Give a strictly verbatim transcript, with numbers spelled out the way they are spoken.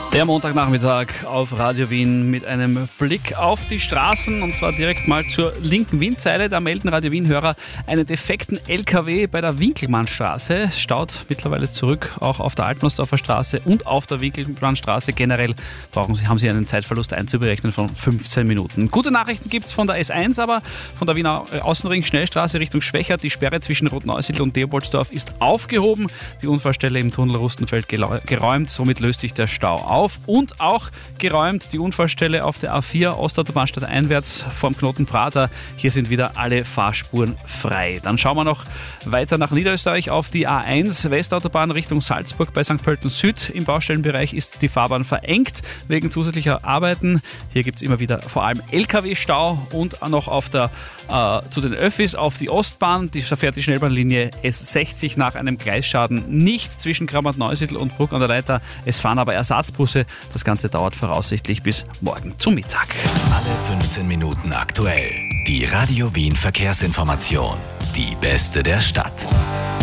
Der Montagnachmittag auf Radio Wien mit einem Blick auf die Straßen und zwar direkt mal zur linken Windseite. Da melden Radio Wien-Hörer einen defekten L K W bei der Winkelmannstraße. Es staut mittlerweile zurück, auch auf der Altmannsdorfer Straße und auf der Winkelmannstraße. Generell brauchen Sie, haben Sie einen Zeitverlust einzuberechnen von fünfzehn Minuten. Gute Nachrichten gibt es von der S eins, aber von der Wiener Außenring Schnellstraße Richtung Schwächert. Die Sperre zwischen Rotneusiedl und Leopoldsdorf ist aufgehoben. Die Unfallstelle im Tunnel Rustenfeld geräumt. Somit löst sich der Stau auf. Und auch geräumt die Unfallstelle auf der A vier Ostautobahnstadt einwärts vom Knoten Prater. Hier sind wieder alle Fahrspuren frei. Dann schauen wir noch weiter nach Niederösterreich auf die A eins Westautobahn Richtung Salzburg bei Sankt Pölten Süd. Im Baustellenbereich ist die Fahrbahn verengt wegen zusätzlicher Arbeiten. Hier gibt es immer wieder vor allem L K W-Stau und noch auf der, äh, zu den Öffis auf die Ostbahn. Die verfährt die Schnellbahnlinie S sechzig nach einem Gleisschaden nicht zwischen Kramart-Neusiedl und Bruck an der Leitha. Es fahren aber Ersatzbusse. Das Ganze dauert voraussichtlich bis morgen zum Mittag. Alle fünfzehn Minuten aktuell. Die Radio Wien Verkehrsinformation. Die beste der Stadt.